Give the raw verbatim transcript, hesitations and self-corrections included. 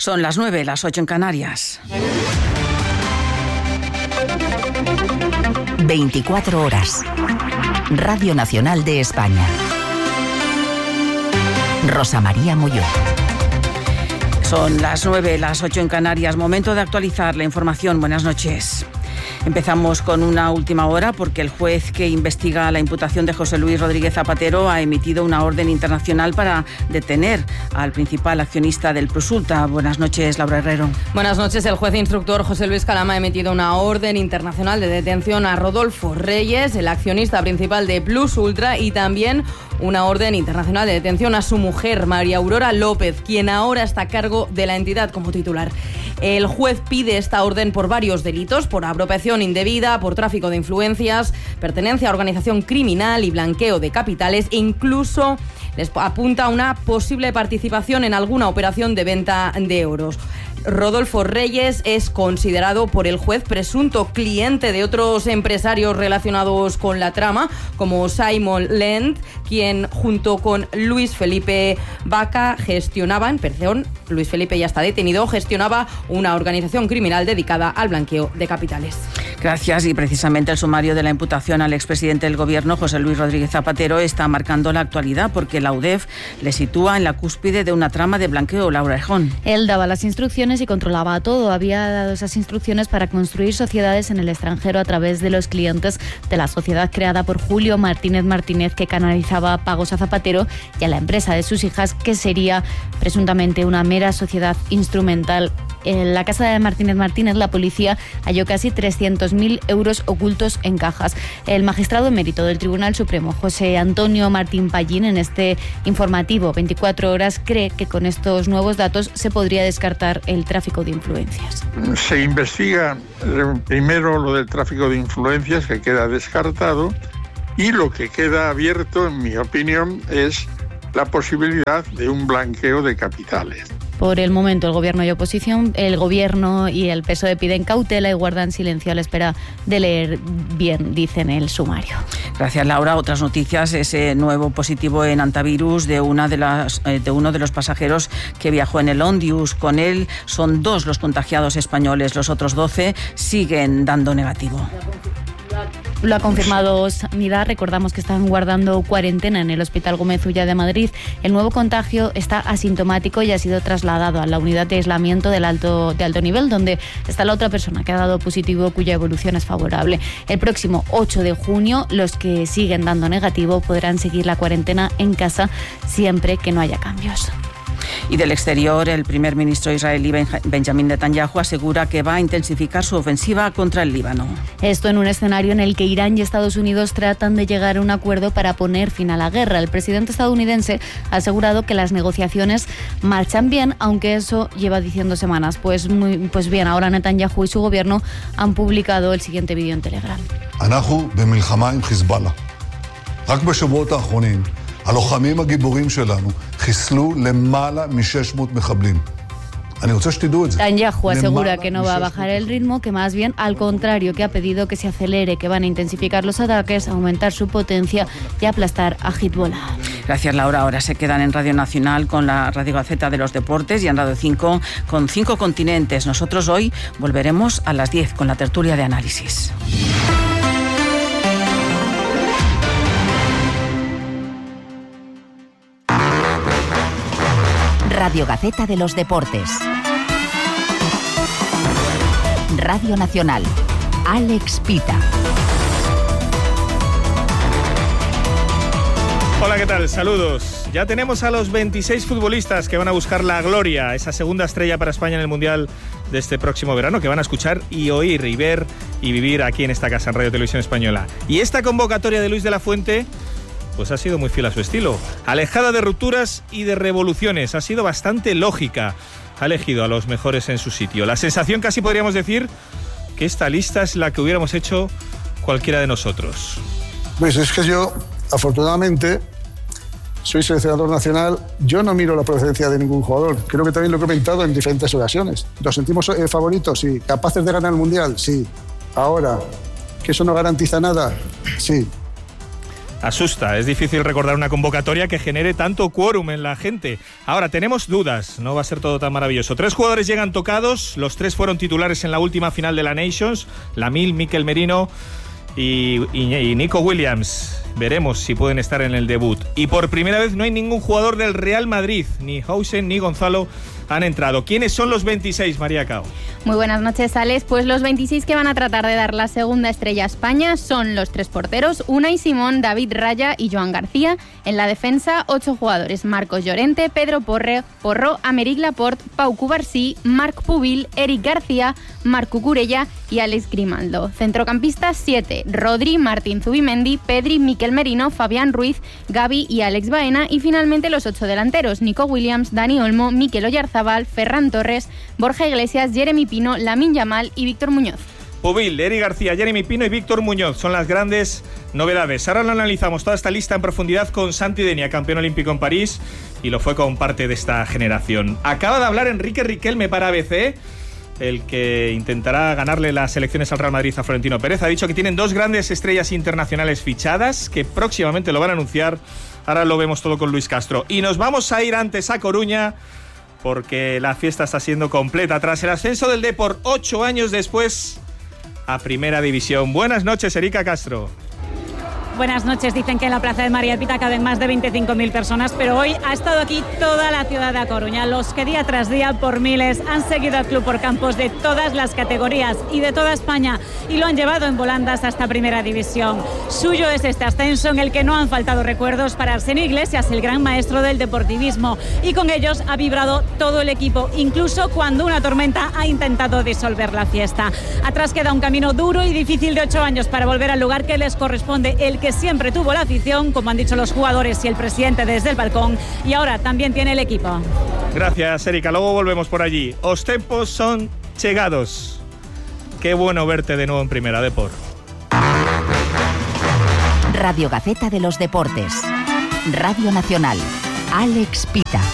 Son las nueve, las ocho en Canarias. veinticuatro horas. Radio Nacional de España. Rosa María Molló. Son las nueve, las ocho en Canarias. Momento de actualizar la información. Buenas noches. Empezamos con una última hora porque el juez que investiga la imputación de José Luis Rodríguez Zapatero ha emitido una orden internacional para detener al principal accionista del Prosulta. Buenas noches, Laura Herrero. Buenas noches. El juez instructor José Luis Calama ha emitido una orden internacional de detención a Rodolfo Reyes, el accionista principal de Plus Ultra, y también una orden internacional de detención a su mujer, María Aurora López, quien ahora está a cargo de la entidad como titular. El juez pide esta orden por varios delitos: por apropiación indebida, por tráfico de influencias, pertenencia a organización criminal y blanqueo de capitales, e incluso les apunta a una posible participación en alguna operación de venta de euros. Rodolfo Reyes es considerado por el juez presunto cliente de otros empresarios relacionados con la trama, como Simon Lend, quien junto con Luis Felipe Vaca gestionaban, perdón, Luis Felipe ya está detenido, gestionaba una organización criminal dedicada al blanqueo de capitales. Gracias. Y precisamente el sumario de la imputación al expresidente del Gobierno, José Luis Rodríguez Zapatero, está marcando la actualidad porque la U D E F le sitúa en la cúspide de una trama de blanqueo. Laura Ejón. Él daba las instrucciones y controlaba todo. Había dado esas instrucciones para construir sociedades en el extranjero a través de los clientes de la sociedad creada por Julio Martínez Martínez, que canalizaba pagos a Zapatero y a la empresa de sus hijas, que sería presuntamente una mera sociedad instrumental. En la casa de Martínez Martínez, la policía halló casi trescientos mil euros ocultos en cajas. El magistrado emérito del Tribunal Supremo, José Antonio Martín Pallín, en este informativo veinticuatro horas, cree que con estos nuevos datos se podría descartar el tráfico de influencias. Se investiga primero lo del tráfico de influencias, que queda descartado, y lo que queda abierto, en mi opinión, es la posibilidad de un blanqueo de capitales. Por el momento, el Gobierno y oposición, el Gobierno y el P S O E piden cautela y guardan silencio a la espera de leer bien, dicen el sumario. Gracias, Laura. Otras noticias: ese nuevo positivo en antivirus de una de las de uno de los pasajeros que viajó en el Ondius. Con él son dos los contagiados españoles. Los otros doce siguen dando negativo. Lo ha confirmado Sanidad. Recordamos que están guardando cuarentena en el Hospital Gómez Ulla de Madrid. El nuevo contagio está asintomático y ha sido trasladado a la unidad de aislamiento del alto, de alto nivel, donde está la otra persona que ha dado positivo, cuya evolución es favorable. El próximo ocho de junio, los que siguen dando negativo podrán seguir la cuarentena en casa siempre que no haya cambios. Y del exterior, el primer ministro israelí Benjamín Netanyahu asegura que va a intensificar su ofensiva contra el Líbano. Esto en un escenario en el que Irán y Estados Unidos tratan de llegar a un acuerdo para poner fin a la guerra. El presidente estadounidense ha asegurado que las negociaciones marchan bien, aunque eso lleva diciendo semanas. Pues, muy, pues bien, ahora Netanyahu y su gobierno han publicado el siguiente vídeo en Telegram. אנחנו במלחמה עם חיזבאללה. רק בשבועות האחרונים הלוחמים הגיבורים שלנו חיסלו למעלה מ-שש מאות מחבלים. Netanyahu asegura que no va a bajar el ritmo, que más bien al contrario, que ha pedido que se acelere, que van a intensificar los ataques, aumentar su potencia y aplastar a Hezbollah. Gracias, Laura. Ahora se quedan en Radio Nacional con la Radio Gaceta de los Deportes y en Radio cinco con Cinco Continentes. Nosotros hoy volveremos a las diez con la tertulia de análisis. Radio Gaceta de los Deportes. Radio Nacional. Alex Pita. Hola, ¿qué tal? Saludos. Ya tenemos a los veintiséis futbolistas que van a buscar la gloria, esa segunda estrella para España en el Mundial de este próximo verano, que van a escuchar y oír y ver y vivir aquí en esta casa, en Radio Televisión Española. Y esta convocatoria de Luis de la Fuente pues ha sido muy fiel a su estilo, alejada de rupturas y de revoluciones, ha sido bastante lógica, ha elegido a los mejores en su sitio. La sensación, casi podríamos decir, que esta lista es la que hubiéramos hecho cualquiera de nosotros. Pues es que yo, afortunadamente, soy seleccionador nacional, yo no miro la procedencia de ningún jugador, creo que también lo he comentado en diferentes ocasiones. ¿Nos sentimos eh, favoritos? Sí. ¿Capaces de ganar el Mundial? Sí. Ahora, ¿que eso no garantiza nada? Sí. asusta. Es difícil recordar una convocatoria que genere tanto quórum en la gente. Ahora, tenemos dudas, no va a ser todo tan maravilloso. Tres jugadores llegan tocados, los tres fueron titulares en la última final de la Nations, Lamil, Mikel Merino y, y, y Nico Williams. Veremos si pueden estar en el debut. Y por primera vez no hay ningún jugador del Real Madrid, ni Hausen ni Gonzalo han entrado. ¿Quiénes son los veintiséis, María Cao? Muy buenas noches, Alex. Pues los veintiséis que van a tratar de dar la segunda estrella a España son los tres porteros, Unai Simón, David Raya y Joan García. En la defensa, ocho jugadores: Marcos Llorente, Pedro Porre, Porro, Americ Laporte, Pau Cubarsí, Marc Pubil, Eric García, Marc Cucurella y Alex Grimaldo. Centrocampistas, siete: Rodri, Martín Zubimendi, Pedri, Mikel Merino, Fabián Ruiz, Gavi y Alex Baena. Y finalmente los ocho delanteros: Nico Williams, Dani Olmo, Mikel Oyarzabal, Ferran Torres, Borja Iglesias, Jeremy Pino, Lamine Yamal y Víctor Muñoz. Pubil, Eric García, Jeremy Pino y Víctor Muñoz son las grandes novedades. Ahora lo analizamos toda esta lista en profundidad con Santi Denia, campeón olímpico en París, y lo fue con parte de esta generación. Acaba de hablar Enrique Riquelme para A B C, el que intentará ganarle las elecciones al Real Madrid a Florentino Pérez. Ha dicho que tienen dos grandes estrellas internacionales fichadas, que próximamente lo van a anunciar. Ahora lo vemos todo con Luis Castro. Y nos vamos a ir antes a Coruña, porque la fiesta está siendo completa. Tras el ascenso del Depor, ocho años después, a Primera División. Buenas noches, Erika Castro. Buenas noches. Dicen que en la Plaza de María Pita caben más de veinticinco mil personas, pero hoy ha estado aquí toda la ciudad de A Coruña. Los que día tras día, por miles, han seguido al club por campos de todas las categorías y de toda España, y lo han llevado en volandas hasta Primera División. Suyo es este ascenso en el que no han faltado recuerdos para Arsenio Iglesias, el gran maestro del deportivismo, y con ellos ha vibrado todo el equipo, incluso cuando una tormenta ha intentado disolver la fiesta. Atrás queda un camino duro y difícil de ocho años para volver al lugar que les corresponde, el que siempre tuvo la afición, como han dicho los jugadores y el presidente desde el balcón, y ahora también tiene el equipo. Gracias, Erika. Luego volvemos por allí. Os tempos son chegados. Qué bueno verte de nuevo en Primera Depor. Radio Gaceta de los Deportes. Radio Nacional. Alex Pita.